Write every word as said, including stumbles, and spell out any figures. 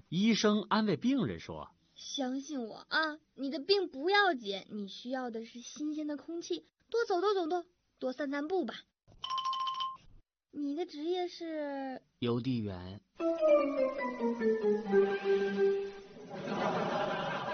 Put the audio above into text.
医生安慰病人说： 相信我啊，你的病不要紧，你需要的是新鲜的空气，多走动走动，多散散步吧。你的职业是邮递员。